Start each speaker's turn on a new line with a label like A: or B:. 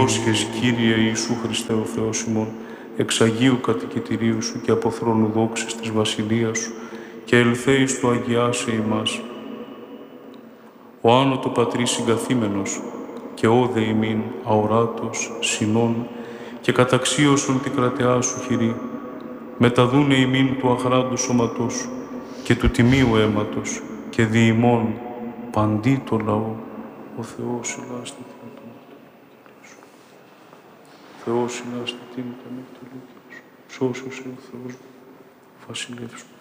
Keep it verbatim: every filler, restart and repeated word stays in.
A: πρόσχες, Κύριε Ιησού Χριστέ ο Θεός ημών, εξ Αγίου κατοικητηρίου Σου και από θρόνου δόξης της Βασιλείας Σου, και ελθέης του αγιάσε ημάς. Ο άνω το Πατρί συγκαθήμενος, και όδε ημίν αοράτος, συνών, και καταξίωσον τη κρατεά Σου χειρή, μεταδούνε ημίν του αχράντου σώματός Σου, και του τιμίου αίματος, και δι' ημών παντί το λαό, ο Θεός ελάστη τίμη το μέκτο Σου. Θεός ελάστη τίμη το μέκτο Σου. Σώσος ο Θεός μου, βασιλεύς μου.